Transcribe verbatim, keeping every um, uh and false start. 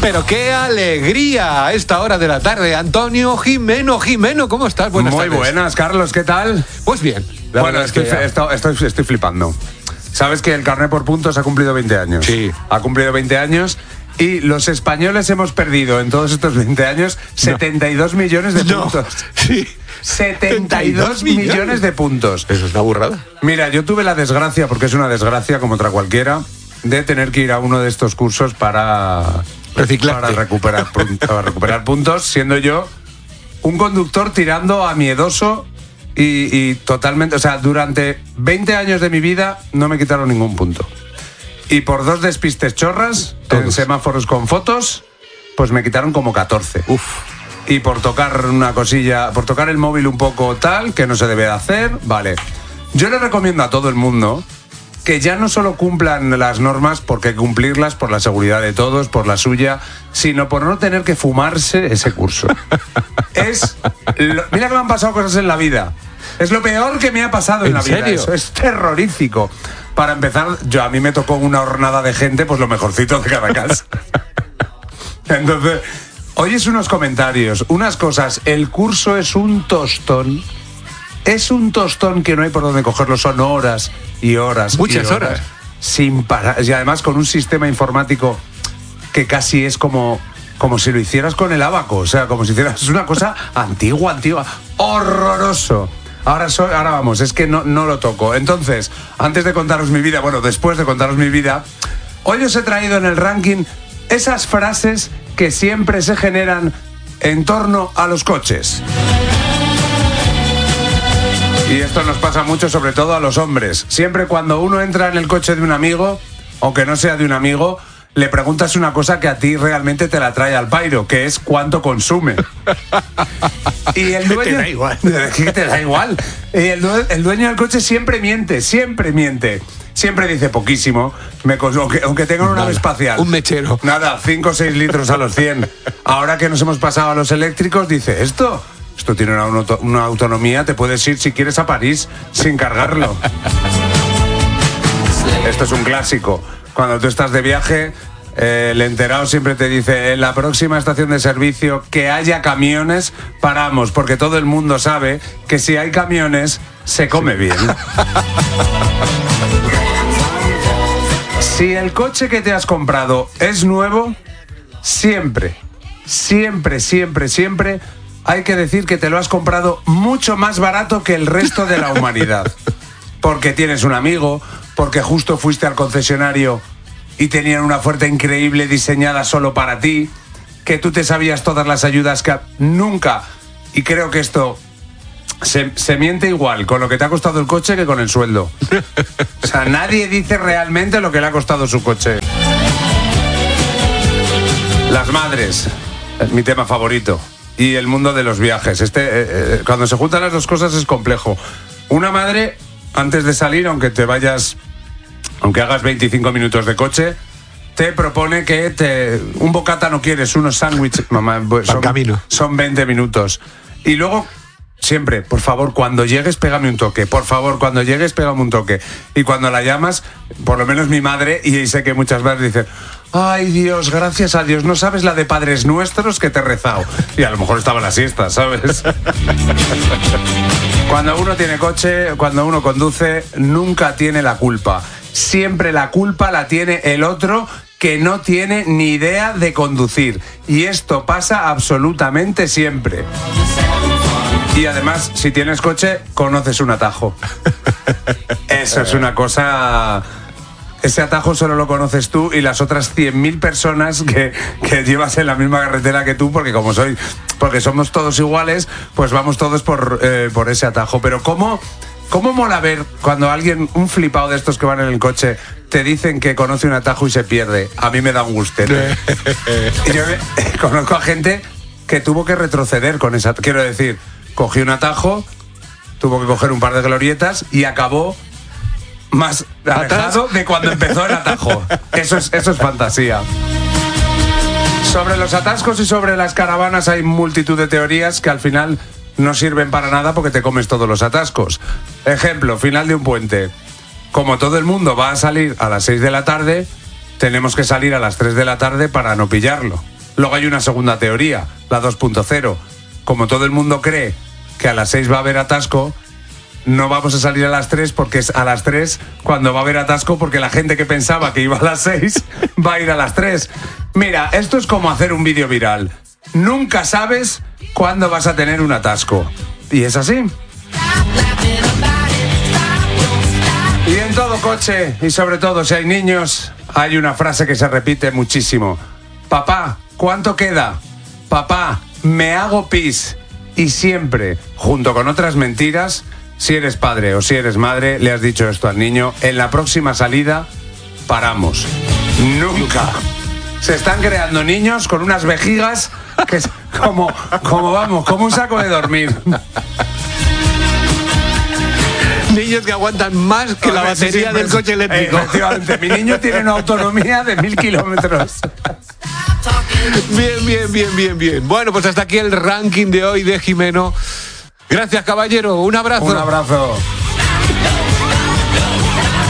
Pero qué alegría a esta hora de la tarde. Antonio Jimeno. Jimeno, ¿cómo estás? Buenas Muy tardes. buenas, Carlos, ¿qué tal? Pues bien. La Bueno, verdad estoy, es que ya- estoy, estoy, estoy flipando. Sabes que el carné por puntos ha cumplido veinte años. Sí. Ha cumplido veinte años y los españoles hemos perdido en todos estos veinte años setenta y dos millones de No. puntos. Sí. setenta y dos millones de puntos. Eso es una burrada. Mira, yo tuve la desgracia, porque es una desgracia como otra cualquiera, de tener que ir a uno de estos cursos para, Reciclarte. para, recuperar, pun- para recuperar puntos, siendo yo un conductor tirando a miedoso y, y totalmente... O sea, durante veinte años de mi vida no me quitaron ningún punto. Y por dos despistes chorras, en Todos. semáforos con fotos, pues me quitaron como catorce. Uf. Y por tocar una cosilla, por tocar el móvil un poco tal, que no se debe de hacer, vale. Yo le recomiendo a todo el mundo que ya no solo cumplan las normas, porque hay que cumplirlas por la seguridad de todos, por la suya, sino por no tener que fumarse ese curso. Es... lo- mira que me han pasado cosas en la vida. Es lo peor que me ha pasado en, ¿En la vida. serio? Eso es terrorífico. Para empezar, yo a mí me tocó una hornada de gente, pues lo mejorcito de cada casa. Entonces, oyes unos comentarios, unas cosas. El curso es un tostón. Es un tostón que no hay por dónde cogerlo. Son horas y horas. Muchas y horas. Sin parar. Y además con un sistema informático que casi es como, como si lo hicieras con el abaco. O sea, como si hicieras... Es una cosa antigua, antigua. Horroroso. Ahora, soy, ahora vamos, es que no, no lo toco. Entonces, antes de contaros mi vida, bueno, después de contaros mi vida, hoy os he traído en el ranking esas frases que siempre se generan en torno a los coches. Y esto nos pasa mucho, sobre todo a los hombres. Siempre cuando uno entra en el coche de un amigo, aunque no sea de un amigo, le preguntas una cosa que a ti realmente te la trae al pairo, que es cuánto consume. Y el dueño... Te da igual. Que te da igual. Y el, due- el dueño del coche siempre miente, siempre miente. Siempre dice poquísimo, me cons- aunque, aunque tengan una nave Nada, espacial. un mechero. Nada, cinco o seis litros a los cien. Ahora que nos hemos pasado a los eléctricos, dice, esto... Esto tiene una, auto- una autonomía, te puedes ir si quieres a París sin cargarlo. Esto es un clásico. Cuando tú estás de viaje, eh, el enterado siempre te dice, en la próxima estación de servicio que haya camiones, paramos, porque todo el mundo sabe que si hay camiones, se come bien. Si el coche que te has comprado es nuevo, siempre, siempre, siempre, siempre hay que decir que te lo has comprado mucho más barato que el resto de la humanidad. Porque tienes un amigo, porque justo fuiste al concesionario y tenían una oferta increíble diseñada solo para ti, que tú te sabías todas las ayudas que nunca, y creo que esto se, se miente igual con lo que te ha costado el coche que con el sueldo. O sea, nadie dice realmente lo que le ha costado su coche. Las madres, es mi tema favorito. Y el mundo de los viajes. Este, eh, eh, cuando se juntan las dos cosas es complejo. Una madre, antes de salir, aunque te vayas, aunque hagas veinticinco minutos de coche, te propone que te, un bocata no quieres, unos sándwiches, mamá, pues son, camino. son veinte minutos. Y luego, siempre, por favor, cuando llegues, pégame un toque. Por favor, cuando llegues, pégame un toque. Y cuando la llamas, por lo menos mi madre, y sé que muchas veces dicen, ay Dios, gracias a Dios, no sabes la de Padres Nuestros que te he rezado. Y a lo mejor estaba la siesta, ¿sabes? Cuando uno tiene coche, cuando uno conduce, nunca tiene la culpa. Siempre la culpa la tiene el otro que no tiene ni idea de conducir. Y esto pasa absolutamente siempre. Y además, si tienes coche, conoces un atajo. Eso es una cosa... Ese atajo solo lo conoces tú y las otras cien mil personas que, que llevas en la misma carretera que tú, porque como soy, porque somos todos iguales, pues vamos todos por, eh, por ese atajo. Pero ¿cómo, cómo mola ver cuando alguien, un flipado de estos que van en el coche, te dicen que conoce un atajo y se pierde? A mí me da un gustete. Y yo me- conozco a gente que tuvo que retroceder con esa... Quiero decir, cogió un atajo, tuvo que coger un par de glorietas y acabó más alejado de cuando empezó el atajo. Eso es, eso es fantasía. Sobre los atascos y sobre las caravanas hay multitud de teorías que al final no sirven para nada porque te comes todos los atascos. Ejemplo, final de un puente. Como todo el mundo va a salir a las seis de la tarde, tenemos que salir a las tres de la tarde para no pillarlo. Luego hay una segunda teoría, la dos punto cero. Como todo el mundo cree que a las seis va a haber atasco, no vamos a salir a las tres porque es a las tres cuando va a haber atasco, porque la gente que pensaba que iba a las seis va a ir a las tres. Mira, esto es como hacer un vídeo viral. Nunca sabes cuándo vas a tener un atasco. Y es así. Y en todo coche, y sobre todo si hay niños, hay una frase que se repite muchísimo. Papá, ¿cuánto queda? Papá, me hago pis. Y siempre, junto con otras mentiras, si eres padre o si eres madre, le has dicho esto al niño: en la próxima salida, paramos. Nunca. Se están creando niños con unas vejigas que es como, como vamos, como un saco de dormir. Niños que aguantan más que la batería sí, sí, del coche eléctrico. Efectivamente, mi niño tiene una autonomía de mil kilómetros. Bien, bien, bien, bien, bien. Bueno, pues hasta aquí el ranking de hoy de Jimeno. Gracias, caballero. Un abrazo. Un abrazo.